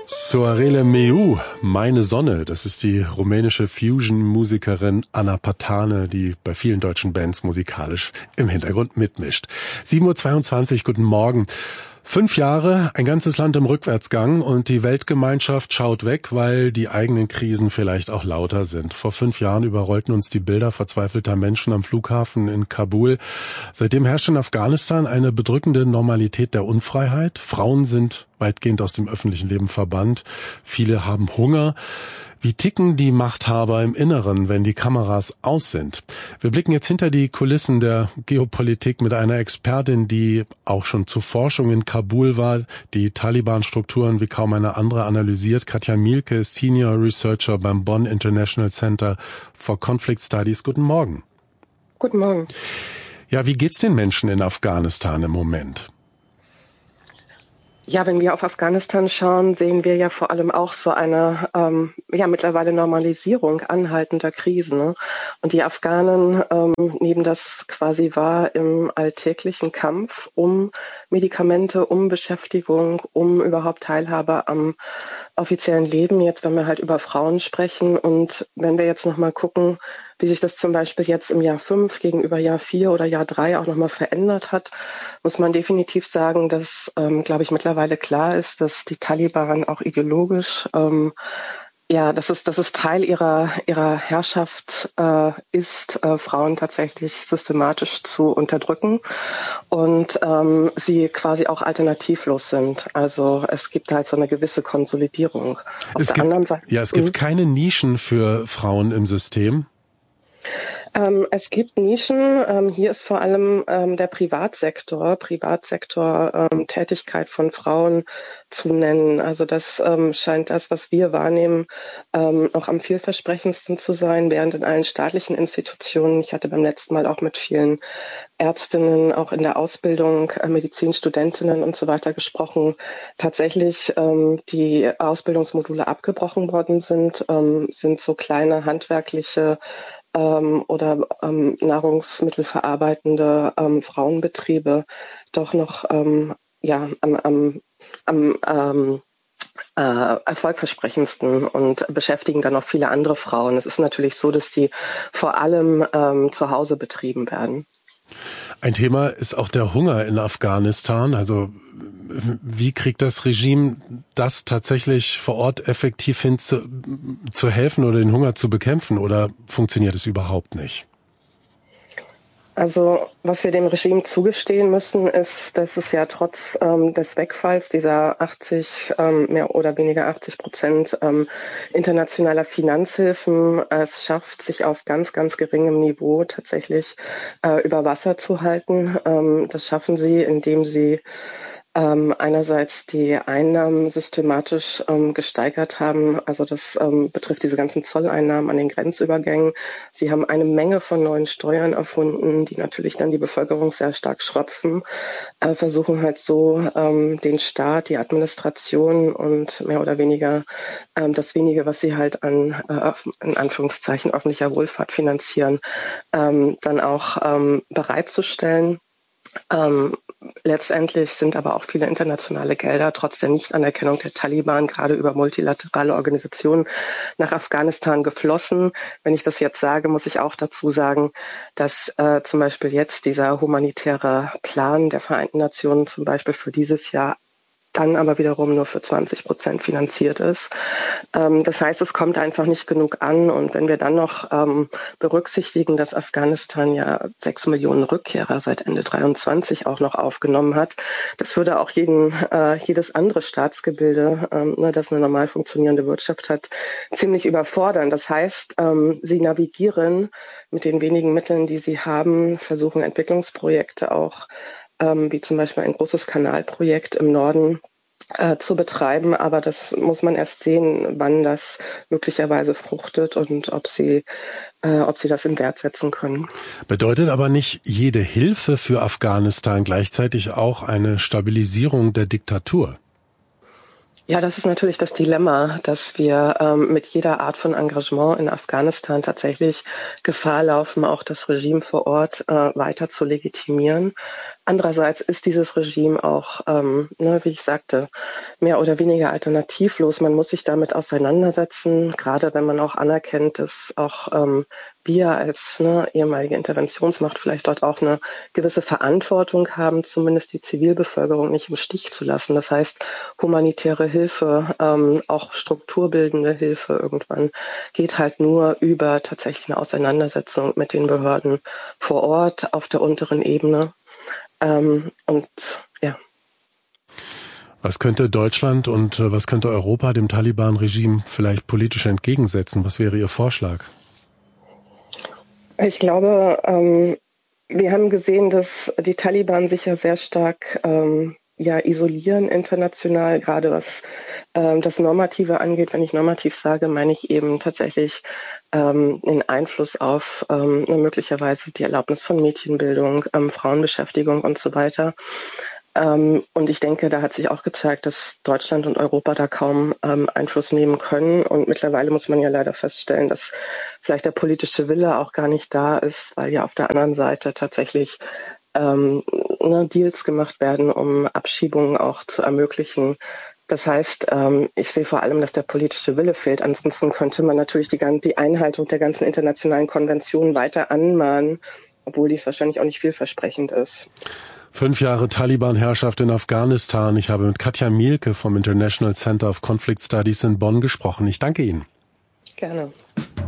Soarele Meu, Meine Sonne, das ist die rumänische Fusion-Musikerin Ana Patane, die bei vielen deutschen Bands musikalisch im Hintergrund mitmischt. 7:22 Uhr, guten Morgen. 5 Jahre, ein ganzes Land im Rückwärtsgang und die Weltgemeinschaft schaut weg, weil die eigenen Krisen vielleicht auch lauter sind. Vor 5 Jahren überrollten uns die Bilder verzweifelter Menschen am Flughafen in Kabul. Seitdem herrscht in Afghanistan eine bedrückende Normalität der Unfreiheit. Frauen sind weitgehend aus dem öffentlichen Leben verbannt. Viele haben Hunger. Wie ticken die Machthaber im Inneren, wenn die Kameras aus sind? Wir blicken jetzt hinter die Kulissen der Geopolitik mit einer Expertin, die auch schon zur Forschung in Kabul war, die Taliban-Strukturen wie kaum eine andere analysiert. Katja Mielke ist Senior Researcher beim Bonn International Center for Conflict Studies. Guten Morgen. Guten Morgen. Ja, wie geht's den Menschen in Afghanistan im Moment? Ja, wenn wir auf Afghanistan schauen, sehen wir ja vor allem auch so eine mittlerweile Normalisierung anhaltender Krisen. Ne? Und die Afghanen nehmen das quasi wahr im alltäglichen Kampf um Medikamente, um Beschäftigung, um überhaupt Teilhabe am offiziellen Leben. Jetzt, wenn wir halt über Frauen sprechen und wenn wir jetzt nochmal gucken, wie sich das zum Beispiel jetzt im Jahr 5 gegenüber Jahr 4 oder Jahr 3 auch nochmal verändert hat, muss man definitiv sagen, dass, glaube ich, mittlerweile klar ist, dass die Taliban auch ideologisch, dass es Teil ihrer Herrschaft ist, Frauen tatsächlich systematisch zu unterdrücken und sie quasi auch alternativlos sind. Also es gibt halt so eine gewisse Konsolidierung. Es gibt keine Nischen für Frauen im System. Es gibt Nischen. Hier ist vor allem der Privatsektor, Tätigkeit von Frauen zu nennen. Also das scheint das, was wir wahrnehmen, auch am vielversprechendsten zu sein, während in allen staatlichen Institutionen, ich hatte beim letzten Mal auch mit vielen Ärztinnen, auch in der Ausbildung, Medizinstudentinnen und so weiter gesprochen, tatsächlich die Ausbildungsmodule abgebrochen worden sind so kleine handwerkliche oder nahrungsmittelverarbeitende Frauenbetriebe doch noch am erfolgversprechendsten und beschäftigen dann noch viele andere Frauen. Es ist natürlich so, dass die vor allem zu Hause betrieben werden. Ein Thema ist auch der Hunger in Afghanistan. Also wie kriegt das Regime das tatsächlich vor Ort effektiv hin zu helfen oder den Hunger zu bekämpfen, oder funktioniert es überhaupt nicht? Also was wir dem Regime zugestehen müssen, ist, dass es ja trotz des Wegfalls dieser mehr oder weniger 80% internationaler Finanzhilfen es schafft, sich auf ganz, ganz geringem Niveau tatsächlich über Wasser zu halten. Das schaffen sie, indem sie einerseits die Einnahmen systematisch gesteigert haben. Also das betrifft diese ganzen Zolleinnahmen an den Grenzübergängen. Sie haben eine Menge von neuen Steuern erfunden, die natürlich dann die Bevölkerung sehr stark schröpfen, versuchen halt so den Staat, die Administration und mehr oder weniger das wenige, was sie halt an in Anführungszeichen öffentlicher Wohlfahrt finanzieren, dann auch bereitzustellen. Letztendlich sind aber auch viele internationale Gelder trotz der Nichtanerkennung der Taliban gerade über multilaterale Organisationen nach Afghanistan geflossen. Wenn ich das jetzt sage, muss ich auch dazu sagen, dass zum Beispiel jetzt dieser humanitäre Plan der Vereinten Nationen zum Beispiel für dieses Jahr dann aber wiederum nur für 20% finanziert ist. Das heißt, es kommt einfach nicht genug an. Und wenn wir dann noch berücksichtigen, dass Afghanistan ja 6 Millionen Rückkehrer seit Ende 23 auch noch aufgenommen hat, das würde auch jedes andere Staatsgebilde, das eine normal funktionierende Wirtschaft hat, ziemlich überfordern. Das heißt, sie navigieren mit den wenigen Mitteln, die sie haben, versuchen Entwicklungsprojekte auch wie zum Beispiel ein großes Kanalprojekt im Norden zu betreiben. Aber das muss man erst sehen, wann das möglicherweise fruchtet und ob sie das in Wert setzen können. Bedeutet aber nicht jede Hilfe für Afghanistan gleichzeitig auch eine Stabilisierung der Diktatur? Ja, das ist natürlich das Dilemma, dass wir mit jeder Art von Engagement in Afghanistan tatsächlich Gefahr laufen, auch das Regime vor Ort weiter zu legitimieren. Andererseits ist dieses Regime auch, wie ich sagte, mehr oder weniger alternativlos. Man muss sich damit auseinandersetzen, gerade wenn man auch anerkennt, dass auch wir als ehemalige Interventionsmacht vielleicht dort auch eine gewisse Verantwortung haben, zumindest die Zivilbevölkerung nicht im Stich zu lassen. Das heißt, humanitäre Hilfe, auch strukturbildende Hilfe irgendwann geht halt nur über tatsächlich eine Auseinandersetzung mit den Behörden vor Ort auf der unteren Ebene. Was könnte Deutschland und was könnte Europa dem Taliban-Regime vielleicht politisch entgegensetzen? Was wäre Ihr Vorschlag? Ich glaube, wir haben gesehen, dass die Taliban sich ja sehr stark isolieren international, gerade was das Normative angeht. Wenn ich normativ sage, meine ich eben tatsächlich den Einfluss auf möglicherweise die Erlaubnis von Mädchenbildung, Frauenbeschäftigung und so weiter. Und ich denke, da hat sich auch gezeigt, dass Deutschland und Europa da kaum Einfluss nehmen können. Und mittlerweile muss man ja leider feststellen, dass vielleicht der politische Wille auch gar nicht da ist, weil ja auf der anderen Seite tatsächlich Deals gemacht werden, um Abschiebungen auch zu ermöglichen. Das heißt, ich sehe vor allem, dass der politische Wille fehlt. Ansonsten könnte man natürlich die Einhaltung der ganzen internationalen Konventionen weiter anmahnen, obwohl dies wahrscheinlich auch nicht vielversprechend ist. 5 Jahre Taliban-Herrschaft in Afghanistan. Ich habe mit Katja Mielke vom International Center of Conflict Studies in Bonn gesprochen. Ich danke Ihnen. Gerne.